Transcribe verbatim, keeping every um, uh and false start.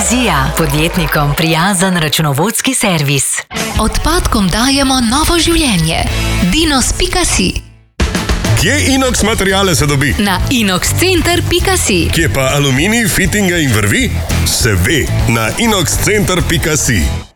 Vizija, podjetnikom prijazen računovodski servis. Odpadkom dajemo novo življenje. dinos pika si. Kje inox materiale se dobi? Na inox center pika si. Kje pa aluminij, fitinge in vrvi? Se ve, na inox center pika si.